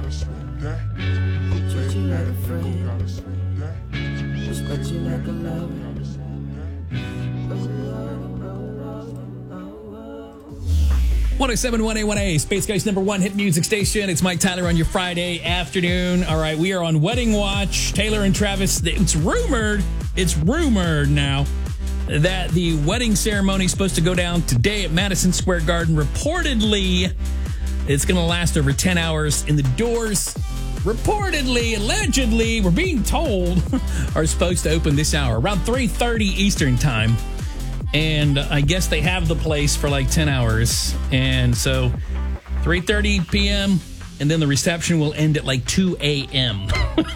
Treat you like a friend. Respect you like a lover. 107.1A1A, Space Ghost #1 hit music station. It's Mike Tyler on your Friday afternoon. All right, we are on Wedding Watch. Taylor and Travis, it's rumored now that the wedding ceremony is supposed to go down today at Madison Square Garden. Reportedly, it's going to last over 10 hours, and the doors, reportedly, allegedly, we're being told, are supposed to open this hour, around 3:30 Eastern time. And I guess they have the place for like 10 hours. And so 3:30 p.m. and then the reception will end at like 2 a.m.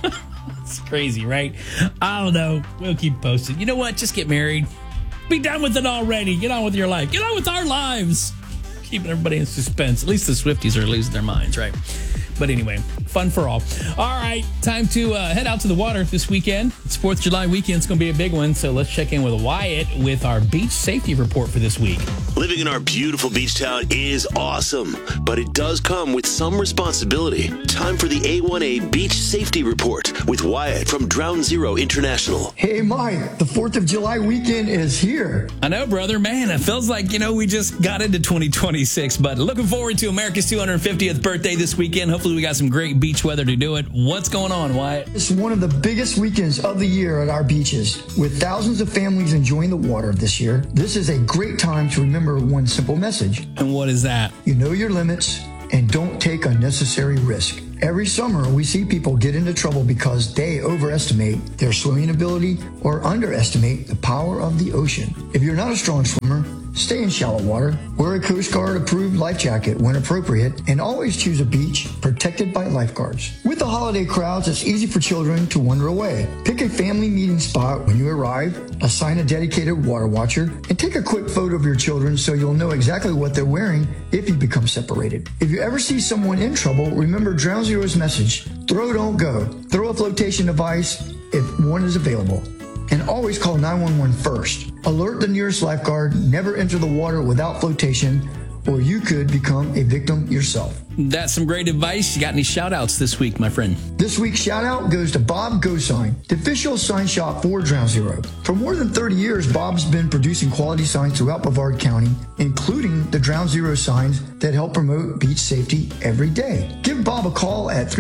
It's crazy, right? I don't know. We'll keep posted. You know what? Just get married. Be done with it already. Get on with your life. Get on with our lives. Keeping everybody in suspense. At least the Swifties are losing their minds, right? But anyway, fun for all. All right, time to head out to the water this weekend. It's 4th of July weekend. It's going to be a big one. So let's check in with Wyatt with our beach safety report for this week. Living in our beautiful beach town is awesome, but it does come with some responsibility. Time for the A1A Beach Safety Report with Wyatt from Ground Zero International. Hey, Mike, the 4th of July weekend is here. I know, brother. Man, it feels like, we just got into 2026, but looking forward to America's 250th birthday this weekend. Hopefully we got some great beach weather to do it. What's going on, Wyatt? It's one of the biggest weekends of the year at our beaches. With thousands of families enjoying the water this year, this is a great time to remember one simple message. And what is that? You know your limits and don't take unnecessary risk. Every summer, we see people get into trouble because they overestimate their swimming ability or underestimate the power of the ocean. If you're not a strong swimmer, stay in shallow water, wear a Coast Guard approved life jacket when appropriate, and always choose a beach protected by lifeguards. With the holiday crowds, it's easy for children to wander away. Pick a family meeting spot when you arrive, assign a dedicated water watcher, and take a quick photo of your children so you'll know exactly what they're wearing if you become separated. If you ever see someone in trouble, remember Ground Zero's message: throw, don't go. Throw a flotation device if one is available. And always call 911 first. Alert the nearest lifeguard, never enter the water without flotation, or you could become a victim yourself. That's some great advice. You got any shout outs this week, my friend? This week's shout out goes to Bob GoSign, the official sign shop for Ground Zero. For more than 30 years, Bob's been producing quality signs throughout Brevard County, including the Ground Zero signs that help promote beach safety every day. Give Bob a call at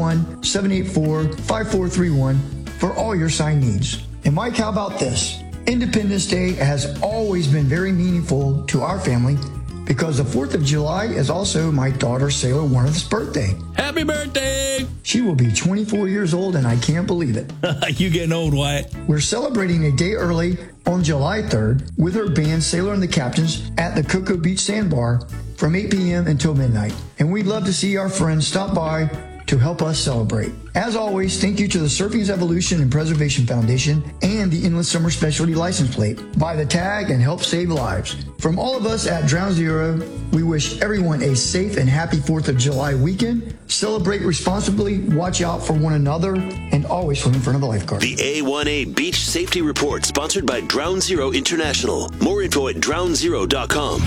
321-784-5431 for all your sign needs. And Mike, how about this? Independence Day has always been very meaningful to our family because the 4th of July is also my daughter Sailor Warren's birthday. Happy birthday! She will be 24 years old and I can't believe it. You getting old, Wyatt. We're celebrating a day early on July 3rd with her band Sailor and the Captains at the Cocoa Beach Sandbar from 8 p.m. until midnight. And we'd love to see our friends stop by to help us celebrate. As always, thank you to the Surfing's Evolution and Preservation Foundation and the Inland Summer Specialty License Plate. Buy the tag and help save lives. From all of us at Ground Zero, we wish everyone a safe and happy 4th of July weekend. Celebrate responsibly, watch out for one another, and always swim in front of a lifeguard. The A1A Beach Safety Report, sponsored by Ground Zero International. More info at groundzero.com.